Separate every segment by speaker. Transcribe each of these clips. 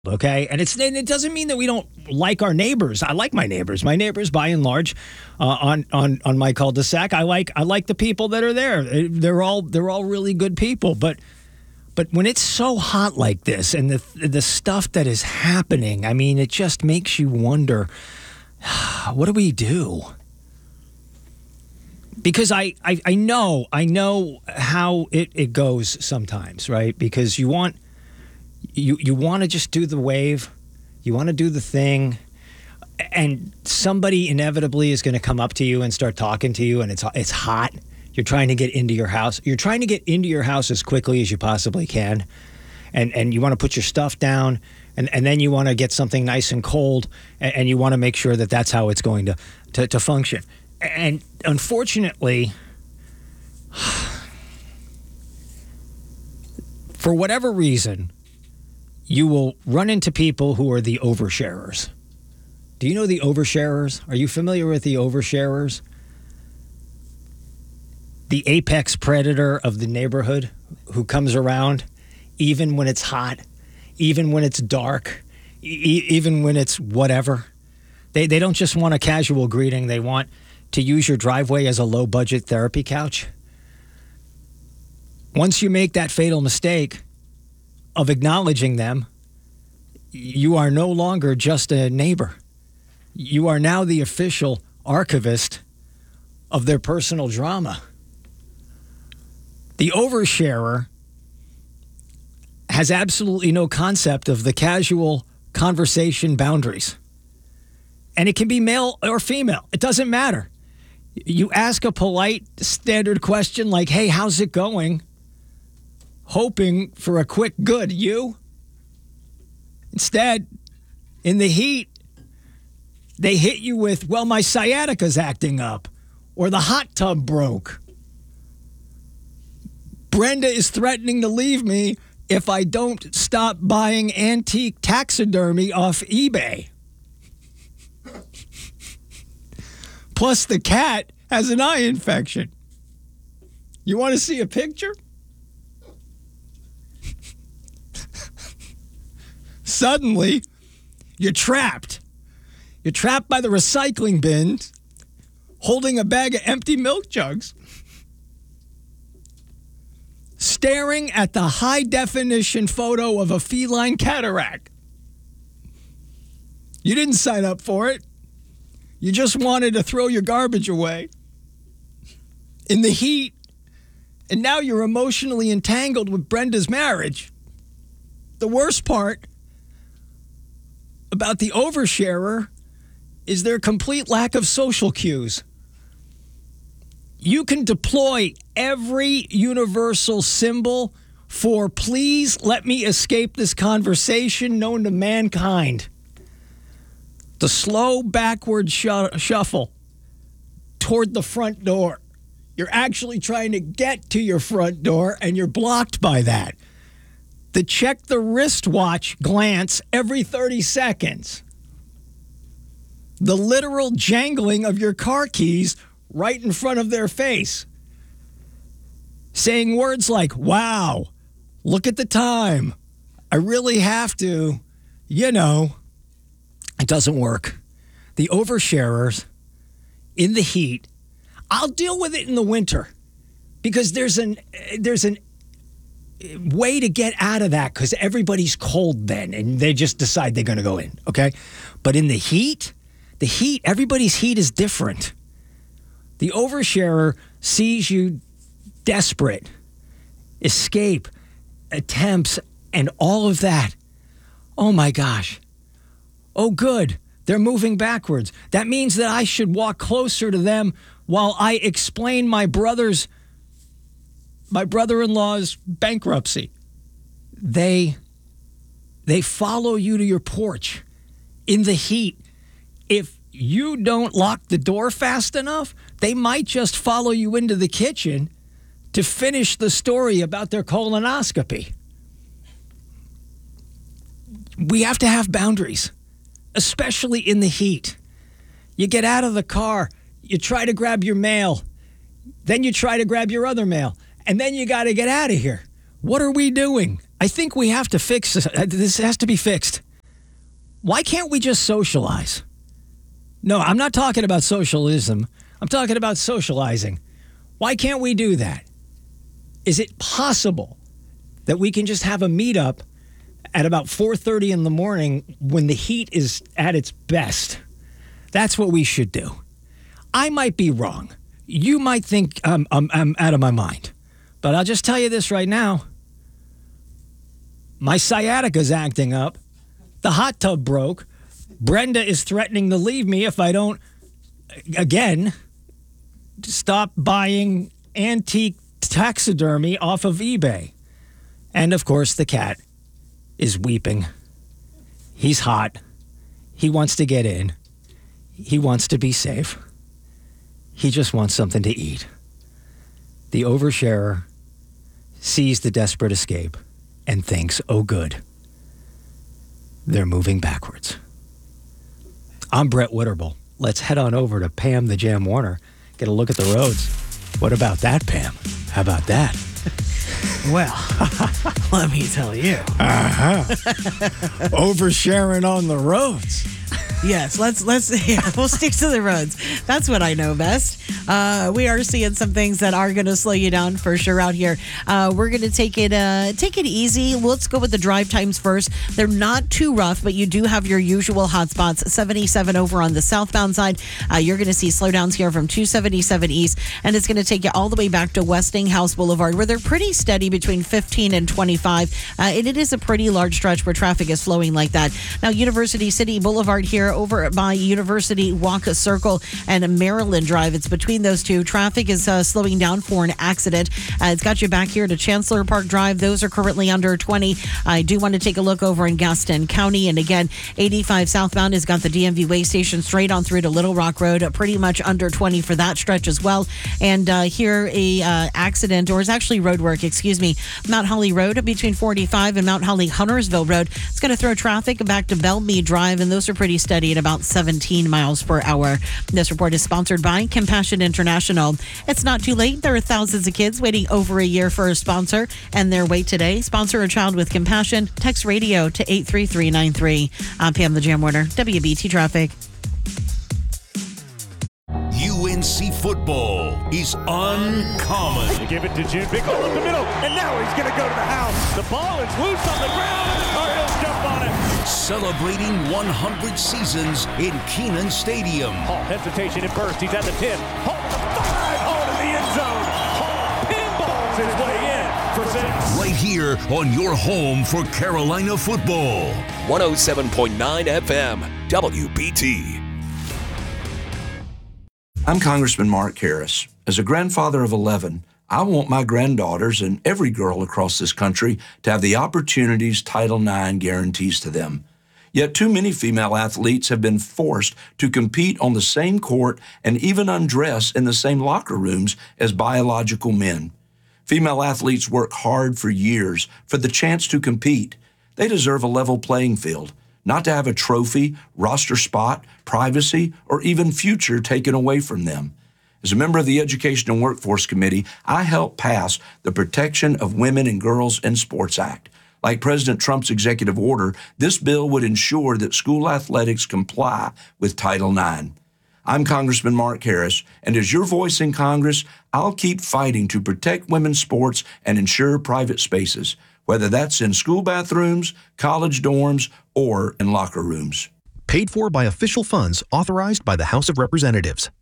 Speaker 1: Okay, and it doesn't mean that we don't like our neighbors. I like my neighbors. My neighbors, by and large, on my cul-de-sac, I like the people that are there. They're all really good people. But when it's so hot like this, and the stuff that is happening, I mean, it just makes you wonder, what do we do? Because I know how it goes sometimes, right? Because you want to just do the wave, you want to do the thing, and somebody inevitably is going to come up to you and start talking to you, and it's hot. You're trying to get into your house. You're trying to get into your house as quickly as you possibly can, and you want to put your stuff down, and then you want to get something nice and cold, and you want to make sure that that's how it's going to function. And unfortunately, for whatever reason, you will run into people who are the oversharers. Do you know the oversharers? Are you familiar with the oversharers? The apex predator of the neighborhood who comes around even when it's hot, even when it's dark, even when it's whatever. They don't just want a casual greeting. They want to use your driveway as a low-budget therapy couch. Once you make that fatal mistake of acknowledging them, you are no longer just a neighbor. You are now the official archivist of their personal drama. The oversharer has absolutely no concept of the casual conversation boundaries. And it can be male or female. It doesn't matter. You ask a polite, standard question like, hey, how's it going? Hoping for a quick good. You? Instead, in the heat, they hit you with, well, my sciatica's acting up, or the hot tub broke. Brenda is threatening to leave me if I don't stop buying antique taxidermy off eBay. Plus, the cat has an eye infection. You want to see a picture? Suddenly, you're trapped. You're trapped by the recycling bin, holding a bag of empty milk jugs, staring at the high-definition photo of a feline cataract. You didn't sign up for it. You just wanted to throw your garbage away in the heat, and now you're emotionally entangled with Brenda's marriage. The worst part about the oversharer is their complete lack of social cues. You can deploy every universal symbol for please let me escape this conversation known to mankind. The slow backward shuffle toward the front door. You're actually trying to get to your front door, and you're blocked by that. The check the wristwatch glance every 30 seconds. The literal jangling of your car keys right in front of their face. Saying words like, wow, look at the time. I really have to, you know. It doesn't work. The oversharers in the heat, I'll deal with it in the winter because there's an way to get out of that because everybody's cold then and they just decide they're going to go in, okay? But in the heat, everybody's heat is different. The oversharer sees you desperate, escape, attempts, and all of that. Oh my gosh. Oh, good. They're moving backwards. That means that I should walk closer to them while I explain my brother-in-law's bankruptcy. They follow you to your porch in the heat. If you don't lock the door fast enough, they might just follow you into the kitchen to finish the story about their colonoscopy. We have to have boundaries. Especially in the heat. You get out of the car, you try to grab your mail, then you try to grab your other mail, and then you got to get out of here. What are we doing? I think we have to fix this. This has to be fixed. Why can't we just socialize? No, I'm not talking about socialism. I'm talking about socializing. Why can't we do that? Is it possible that we can just have a meetup at about 4:30 in the morning when the heat is at its best? That's what we should do. I might be wrong. You might think I'm out of my mind. But I'll just tell you this right now. My sciatica's acting up. The hot tub broke. Brenda is threatening to leave me if I don't, again, stop buying antique taxidermy off of eBay. And, of course, the cat is weeping. He's hot. He wants to get in. He wants to be safe. He just wants something to eat. The oversharer sees the desperate escape and thinks, oh, good. They're moving backwards. I'm Brett Witterbull. Let's head on over to Pam the Jam Warner. Get a look at the roads. What about that, Pam? How about that?
Speaker 2: Well, let me tell you.
Speaker 1: Oversharing on the roads.
Speaker 2: Yes, we'll stick to the roads. That's what I know best. We are seeing some things that are going to slow you down for sure out here. We're going to take it easy. Let's go with the drive times first. They're not too rough, but you do have your usual hot spots. 77 over on the southbound side. You're going to see slowdowns here from 277 east, and it's going to take you all the way back to Westinghouse Boulevard, where they're pretty steady between 15 and 25. And it is a pretty large stretch where traffic is flowing like that. Now, University City Boulevard here over by University Walk Circle and Maryland Drive. It's between those two. Traffic is slowing down for an accident. It's got you back here to Chancellor Park Drive. Those are currently under 20. I do want to take a look over in Gaston County. And again, 85 southbound has got the DMV way station straight on through to Little Rock Road, pretty much under 20 for that stretch as well. And here a accident, or it's actually road work, Mount Holly Road between 45 and Mount Holly Huntersville Road. It's going to throw traffic back to Bellmead Drive, and those are pretty steady at about 17 miles per hour. This report is sponsored by Compassion International. It's not too late. There are thousands of kids waiting over a year for a sponsor, and their wait today. Sponsor a child with compassion. Text radio to 83393. I'm Pam the Jam Warner, WBT Traffic.
Speaker 3: UNC football is uncommon.
Speaker 4: They give it to Jim. Big hole in the middle, and now he's going to go to the house. The ball is loose on the ground. Cardinals jump on it.
Speaker 3: Celebrating 100 seasons in Kenan Stadium.
Speaker 4: Hall hesitation at first. He's at the 10. Hall to the 5. Hall to the end zone. Hall pinballs his way in for 6.
Speaker 3: Right here on your home for Carolina football.
Speaker 5: 107.9 FM, WBT.
Speaker 6: I'm Congressman Mark Harris. As a grandfather of 11, I want my granddaughters and every girl across this country to have the opportunities Title IX guarantees to them. Yet too many female athletes have been forced to compete on the same court and even undress in the same locker rooms as biological men. Female athletes work hard for years for the chance to compete. They deserve a level playing field, not to have a trophy, roster spot, privacy, or even future taken away from them. As a member of the Education and Workforce Committee, I helped pass the Protection of Women and Girls in Sports Act. Like President Trump's executive order, this bill would ensure that school athletics comply with Title IX. I'm Congressman Mark Harris, and as your voice in Congress, I'll keep fighting to protect women's sports and ensure private spaces, whether that's in school bathrooms, college dorms, or in locker rooms.
Speaker 7: Paid for by official funds authorized by the House of Representatives.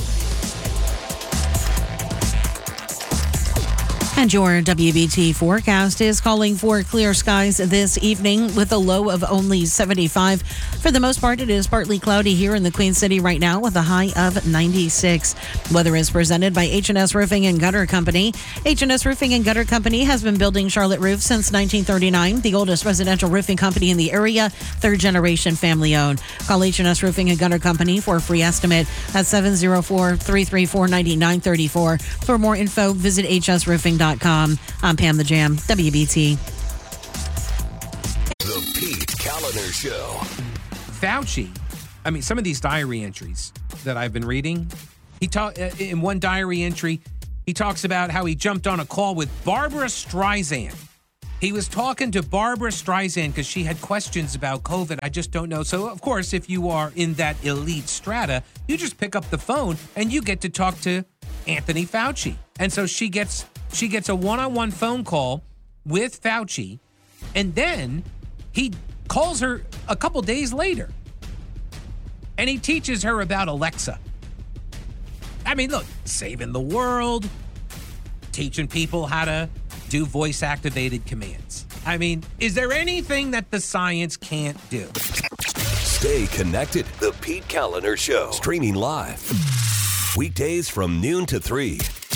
Speaker 2: And your WBT forecast is calling for clear skies this evening with a low of only 75. For the most part, it is partly cloudy here in the Queen City right now with a high of 96. Weather is presented by H&S Roofing and Gutter Company. H&S Roofing and Gutter Company has been building Charlotte roofs since 1939, the oldest residential roofing company in the area, third-generation family-owned. Call H&S Roofing and Gutter Company for a free estimate at 704-334-9934. For more info, visit hsroofing.com. I'm Pam the Jam, WBT.
Speaker 3: The Pete Kaliner Show.
Speaker 8: Fauci, some of these diary entries that I've been reading, in one diary entry, he talks about how he jumped on a call with Barbara Streisand He was talking to Barbara Streisand because she had questions about COVID. I just don't know. So, of course, if you are in that elite strata, you just pick up the phone and you get to talk to Anthony Fauci. And so she gets a one-on-one phone call with Fauci, and then he calls her a couple days later, and he teaches her about Alexa. I mean, look, saving the world, teaching people how to do voice-activated commands. I mean, is there anything that the science can't do?
Speaker 5: Stay connected. The Pete Callender Show. Streaming live. Weekdays from noon to 3.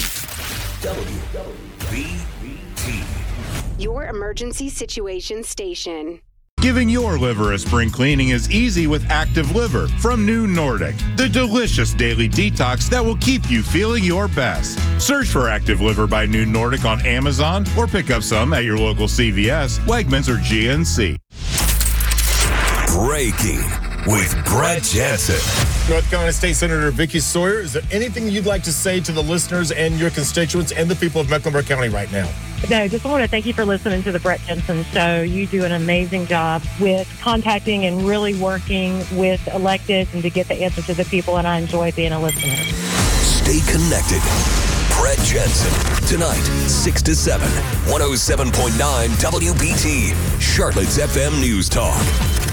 Speaker 5: WBT.
Speaker 9: Your emergency situation station.
Speaker 10: Giving your liver a spring cleaning is easy with Active Liver from New Nordic, the delicious daily detox that will keep you feeling your best. Search for Active Liver by New Nordic on Amazon or pick up some at your local CVS, Wegmans, or GNC.
Speaker 5: Breaking with Brett Jensen.
Speaker 11: North Carolina State Senator Vicky Sawyer, is there anything you'd like to say to the listeners and your constituents and the people of Mecklenburg County right now?
Speaker 12: No, just want to thank you for listening to the Brett Jensen Show. You do an amazing job with contacting and really working with electeds and to get the answer to the people, and I enjoy being a listener.
Speaker 5: Stay connected. Brett Jensen. Tonight, 6 to 7. 107.9 WBT. Charlotte's FM News Talk.